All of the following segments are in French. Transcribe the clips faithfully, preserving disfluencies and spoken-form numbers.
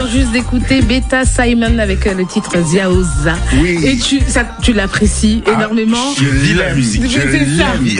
Juste d'écouter Beta Simon avec le titre Ziaoza. Oui. Et tu, ça, tu l'apprécies ah, énormément. Je lis la musique. Je l'aime.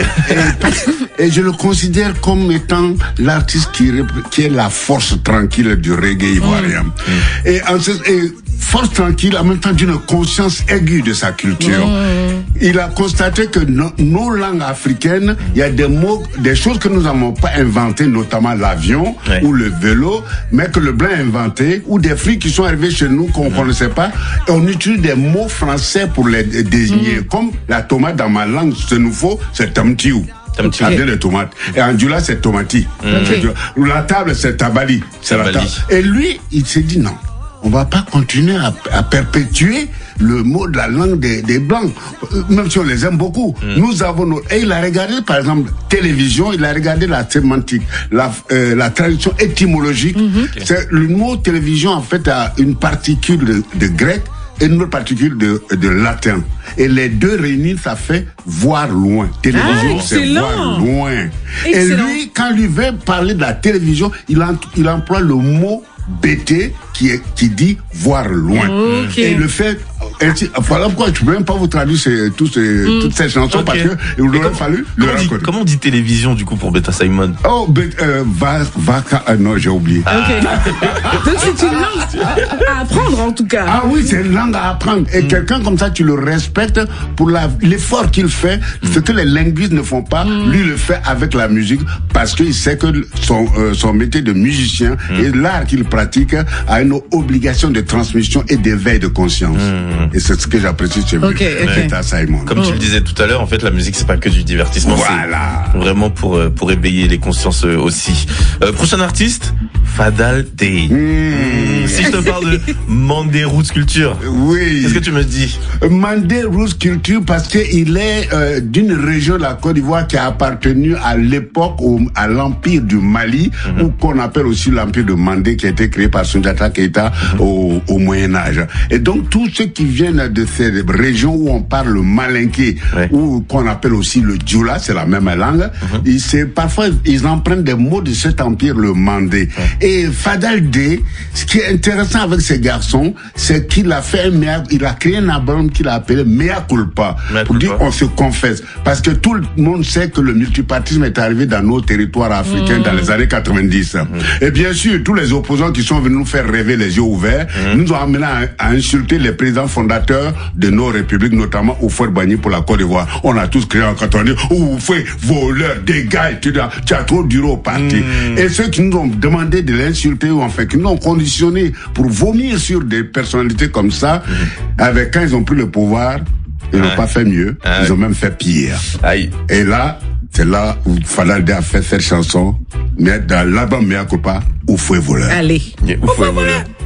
Et, et je le considère comme étant l'artiste qui, qui est la force tranquille du reggae ivoirien. Mmh. Et, en ce, et force tranquille en même temps d'une conscience aiguë de sa culture. Mmh. Il a constaté que no, nos langues africaines, il y a des mots, des choses que nous n'avons pas inventées, notamment l'avion ouais. ou le vélo, mais que le blanc a inventé, ou des fruits qui sont arrivés chez nous qu'on ne mmh. connaissait pas, et on utilise des mots français pour les désigner. Mmh. Comme la tomate dans ma langue, ce nouveau, c'est tamtiou. Ça vient de tomates. Et en djoula, c'est tomati. Okay. La table, c'est tabali. C'est la table. Et lui, il s'est dit non. On va pas continuer à, à perpétuer le mot de la langue des, des Blancs, même si on les aime beaucoup. Mm. Nous avons nos... Et il a regardé, par exemple, télévision, il a regardé la sémantique, la, euh, la traduction étymologique. Mm-hmm. Okay. C'est, le mot télévision, en fait, a une particule de, de grec et une autre particule de, de latin. Et les deux réunis, ça fait voir loin. Télévision, ah, c'est voir loin. Excellent. Et lui, quand lui veut parler de la télévision, il, en, il emploie le mot B T qui, est, qui dit voir loin. Okay. Et le fait, voilà pourquoi je ne peux même pas vous traduire ces, tous ces, mm. toutes ces chansons okay. parce que il aurait comment, fallu comment, le dit, comment on dit télévision du coup pour Beta Simon? Oh, euh, va, va, euh, non, j'ai oublié. Ah. Okay. Donc c'est une langue à apprendre en tout cas. Ah oui, c'est une langue à apprendre. Et mm. quelqu'un comme ça, tu le respectes pour la, l'effort qu'il fait, mm. ce que les linguistes ne font pas, mm. lui le fait avec la musique parce qu'il sait que son, euh, son métier de musicien mm. et l'art qu'il pratique a une obligation de transmission et d'éveil de conscience. Mmh. Et c'est ce que j'apprécie chez lui. Okay, okay. Simon. Comme oh. tu le disais tout à l'heure, en fait, la musique, c'est pas que du divertissement. Voilà. C'est vraiment pour, pour éveiller les consciences aussi. Euh, prochain artiste, Fadal Day. Mmh. Mmh. Si je te parle de Mandé Roots Culture. Oui. Qu'est-ce que tu me dis? Mandé Roots Culture parce qu'il est euh, d'une région de la Côte d'Ivoire qui a appartenu à l'époque au, à l'Empire du Mali, mmh. ou qu'on appelle aussi l'Empire de Mandé, qui a été créé par Soundiata Keita mmh. au, au Moyen-Âge. Et donc, tous ceux qui viennent de ces régions où on parle le malinké, ouais. ou qu'on appelle aussi le djoula, c'est la même langue, mmh. et c'est, parfois, ils empruntent des mots de cet empire, le Mandé. Ouais. Et Fadal Day, ce qui est intéressant avec ces garçons, c'est qu'il a fait un mea, il a créé un album qu'il a appelé Mea Culpa, Mea pour culpa. dire on se confesse. Parce que tout le monde sait que le multipartisme est arrivé dans nos territoires africains mmh. dans les années quatre-vingt-dix. Mmh. Et bien sûr, tous les opposants qui sont venus nous faire rêver les yeux ouverts, mmh. nous ont amené à, à insulter les présidents fondateurs de nos républiques, notamment Houphouët-Boigny pour la Côte d'Ivoire. On a tous crié en quatre-vingt-dix, Houphouët, voleur, dégage, tu as, tu as trop duré au parti. Mmh. Et ceux qui nous ont demandé de l'insulter, ou enfin, qui nous ont conditionné pour vomir sur des personnalités comme ça, mmh. avec quand ils ont pris le pouvoir, ils n'ont ah. pas fait mieux, ah. ils ont même fait pire. Aïe. Et là, c'est là où Fadal Day a fait cette chanson, mais dans l'album Mea Culpa, Houphouët voleur. Allez. Houphouët voleur.